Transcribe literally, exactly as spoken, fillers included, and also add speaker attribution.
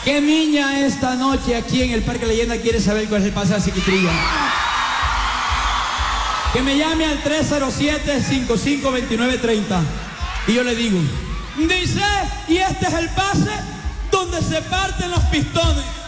Speaker 1: ¿Qué niña esta noche aquí en el Parque Leyenda quiere saber cuál es el pase de Chiquitrilla? Que me llame al tres cero siete, cinco cinco dos nueve tres cero y yo le digo, dice, y este es el pase donde se parten los pistones.